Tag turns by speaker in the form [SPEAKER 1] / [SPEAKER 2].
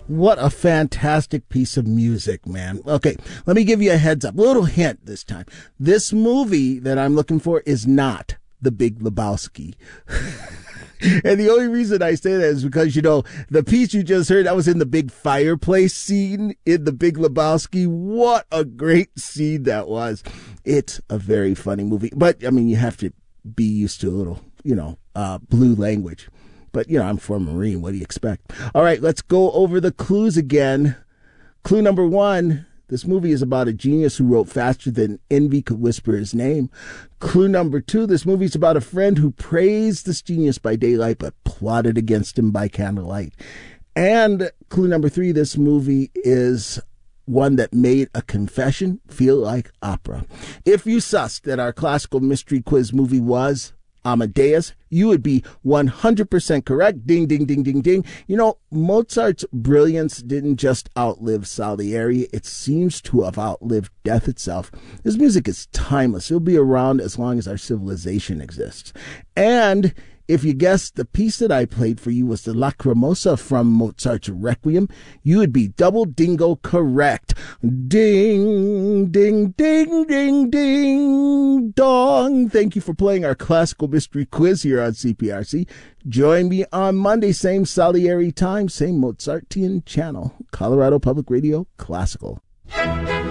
[SPEAKER 1] What a fantastic piece of music, man. Okay, let me give you a heads up, a little hint this time. This movie that I'm looking for is not The Big Lebowski. And the only reason I say that is because, you know, the piece you just heard, that was in the big fireplace scene in The Big Lebowski. What a great scene that was. It's a very funny movie. But, I mean, you have to be used to a little, blue language. But, I'm for a Marine. What do you expect? All right, let's go over the clues again. Clue number 1. This movie is about a genius who wrote faster than envy could whisper his name. Clue number 2, this movie is about a friend who praised this genius by daylight but plotted against him by candlelight. And clue number 3, this movie is one that made a confession feel like opera. If you sussed that our classical mystery quiz movie was Amadeus, you would be 100% correct. Ding, ding, ding, ding, ding. Mozart's brilliance didn't just outlive Salieri. It seems to have outlived death itself. His music is timeless. It'll be around as long as our civilization exists. And if you guessed the piece that I played for you was the Lacrimosa from Mozart's Requiem, you would be double dingo correct. Ding, ding, ding, ding, ding, dong. Thank you for playing our classical mystery quiz here on CPRC. Join me on Monday, same Salieri time, same Mozartian channel. Colorado Public Radio Classical.